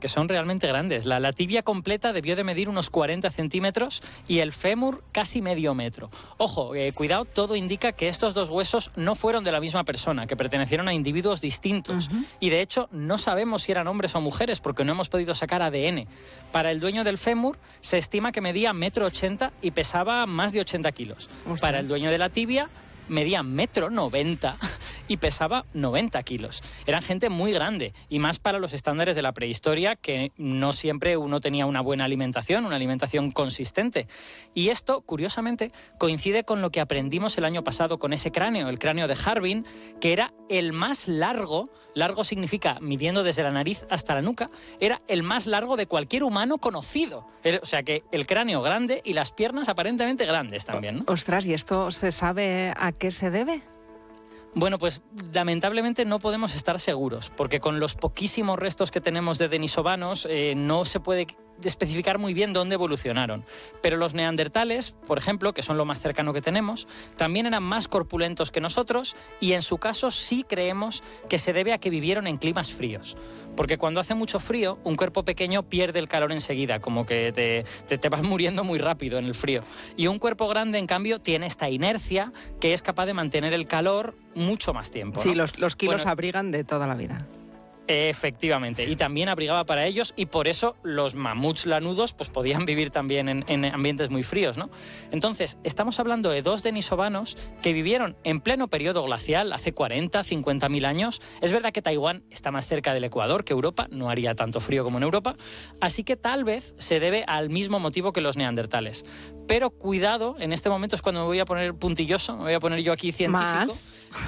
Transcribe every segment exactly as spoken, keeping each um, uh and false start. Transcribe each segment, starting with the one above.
que son realmente grandes. La, la tibia completa debió de medir unos cuarenta centímetros y el fémur casi medio metro. Ojo, eh, cuidado, todo indica que estos dos huesos no fueron de la misma persona, que pertenecieron a individuos distintos. Uh-huh. Y de hecho no sabemos si eran hombres o mujeres porque no hemos podido sacar A D N. Para el dueño del fémur se estima que medía metro ochenta y pesaba más de ochenta kilos. Uh-huh. Para el dueño de la tibia medía metro noventa y pesaba noventa kilos. Eran gente muy grande y más para los estándares de la prehistoria, que no siempre uno tenía una buena alimentación, una alimentación consistente. Y esto, curiosamente, coincide con lo que aprendimos el año pasado con ese cráneo, el cráneo de Harbin, que era el más largo, largo significa midiendo desde la nariz hasta la nuca, era el más largo de cualquier humano conocido. O sea que el cráneo grande y las piernas aparentemente grandes también, ¿no? Ostras, ¿y esto se sabe a qué se debe? Bueno, pues lamentablemente no podemos estar seguros, porque con los poquísimos restos que tenemos de denisovanos eh, no se puede especificar muy bien dónde evolucionaron. Pero los neandertales, por ejemplo, que son lo más cercano que tenemos, también eran más corpulentos que nosotros y en su caso sí creemos que se debe a que vivieron en climas fríos. Porque cuando hace mucho frío, un cuerpo pequeño pierde el calor enseguida, como que te, te, te vas muriendo muy rápido en el frío. Y un cuerpo grande, en cambio, tiene esta inercia que es capaz de mantener el calor mucho más tiempo, ¿no? Sí, los, los kilos bueno, abrigan de toda la vida. Efectivamente, y también abrigaba para ellos y por eso los mamuts lanudos pues podían vivir también en, en ambientes muy fríos, ¿no? Entonces, estamos hablando de dos denisovanos que vivieron en pleno periodo glacial hace cuarenta, cincuenta mil años. Es verdad que Taiwán está más cerca del Ecuador que Europa, no haría tanto frío como en Europa, así que tal vez se debe al mismo motivo que los neandertales. Pero cuidado, en este momento es cuando me voy a poner puntilloso, me voy a poner yo aquí científico. ¿Más?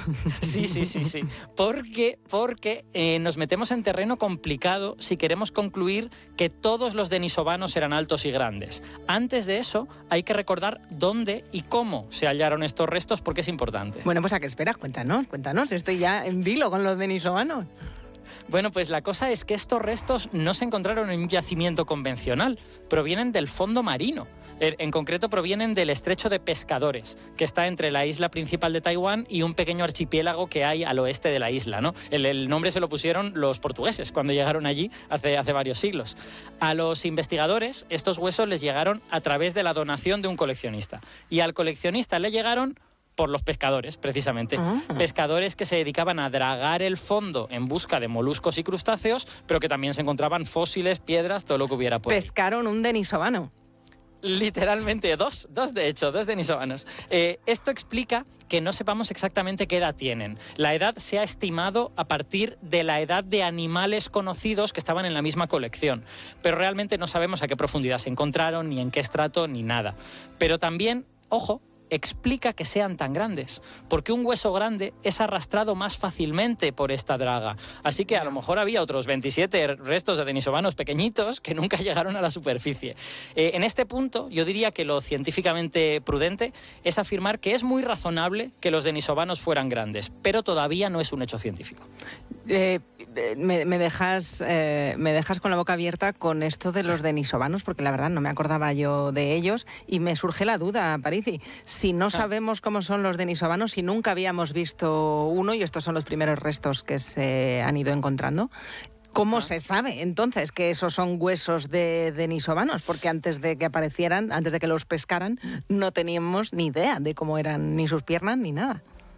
Sí, sí, sí, sí. Porque, porque eh, nos metemos en terreno complicado si queremos concluir que todos los denisovanos eran altos y grandes. Antes de eso, hay que recordar dónde y cómo se hallaron estos restos, porque es importante. Bueno, pues ¿a qué esperas? Cuéntanos, cuéntanos. Estoy ya en vilo con los denisovanos. Bueno, pues la cosa es que estos restos no se encontraron en un yacimiento convencional, provienen del fondo marino. En concreto provienen del Estrecho de Pescadores, que está entre la isla principal de Taiwán y un pequeño archipiélago que hay al oeste de la isla, ¿no? El, el nombre se lo pusieron los portugueses cuando llegaron allí hace, hace varios siglos. A los investigadores estos huesos les llegaron a través de la donación de un coleccionista. Y al coleccionista le llegaron por los pescadores, precisamente. Ah. Pescadores que se dedicaban a dragar el fondo en busca de moluscos y crustáceos, pero que también se encontraban fósiles, piedras, todo lo que hubiera por ahí. Pescaron un denisovano. Literalmente, dos, dos de hecho, dos denisovanos. Eh, esto explica que no sepamos exactamente qué edad tienen. La edad se ha estimado a partir de la edad de animales conocidos que estaban en la misma colección, pero realmente no sabemos a qué profundidad se encontraron, ni en qué estrato, ni nada. Pero también, ojo, explica que sean tan grandes, porque un hueso grande es arrastrado más fácilmente por esta draga. Así que a lo mejor había otros veintisiete restos de denisovanos pequeñitos que nunca llegaron a la superficie. Eh, en este punto, yo diría que lo científicamente prudente es afirmar que es muy razonable que los denisovanos fueran grandes, pero todavía no es un hecho científico. Eh, me, me, dejas, eh, me dejas con la boca abierta con esto de los denisovanos, porque la verdad no me acordaba yo de ellos y me surge la duda, Parisi. Si no sabemos cómo son los denisovanos, si nunca habíamos visto uno y estos son los primeros restos que se han ido encontrando, ¿cómo ah. se sabe entonces que esos son huesos de denisovanos? Porque antes de que aparecieran, antes de que los pescaran, no teníamos ni idea de cómo eran ni sus piernas ni nada.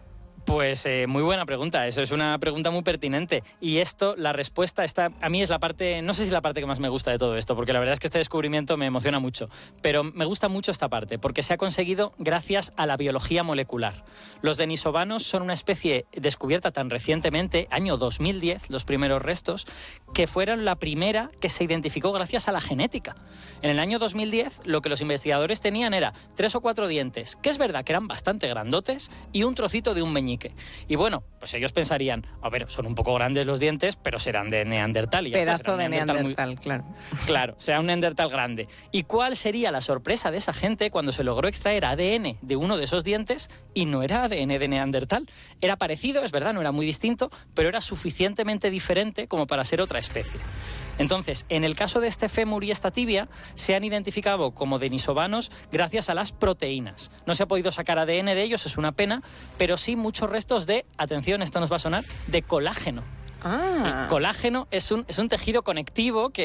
Pues eh, muy buena pregunta, eso es una pregunta muy pertinente. Y esto, la respuesta está, a mí es la parte, no sé si es la parte que más me gusta de todo esto, porque la verdad es que este descubrimiento me emociona mucho, pero me gusta mucho esta parte, porque se ha conseguido gracias a la biología molecular. Los denisovanos son una especie descubierta tan recientemente, año dos mil diez, los primeros restos, que fueron la primera que se identificó gracias a la genética. En el año dos mil diez, lo que los investigadores tenían era tres o cuatro dientes, que es verdad que eran bastante grandotes, y un trocito de un meñique. Y bueno, pues ellos pensarían, a ver, son un poco grandes los dientes, pero serán de neandertal. Y ya Pedazo está, de neandertal, neandertal muy... claro. Claro, será un neandertal grande. ¿Y cuál sería la sorpresa de esa gente cuando se logró extraer A D N de uno de esos dientes y no era A D N de neandertal? Era parecido, es verdad, no era muy distinto, pero era suficientemente diferente como para ser otra especie. Entonces, en el caso de este fémur y esta tibia, se han identificado como denisovanos gracias a las proteínas. No se ha podido sacar A D N de ellos, es una pena, pero sí muchos restos de, atención, esto nos va a sonar, de colágeno. Ah. El colágeno es un, es un tejido conectivo que